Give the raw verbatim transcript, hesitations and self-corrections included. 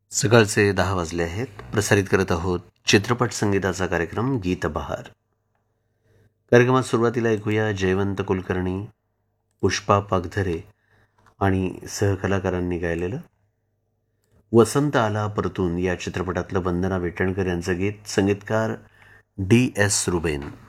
सकाळचे दहा वाजले आहेत. प्रसारित करत आहोत चित्रपट संगीताचा कार्यक्रम गीतबहार. कार्यक्रमात सुरुवातीला ऐकूया जयवंत कुलकर्णी, पुष्पा पागधरे आणि सहकलाकारांनी गायलेलं वसंत आला परतून या चित्रपटातलं वंदना विटणकर यांचं गीत. संगीतकार डी एस रुबेन.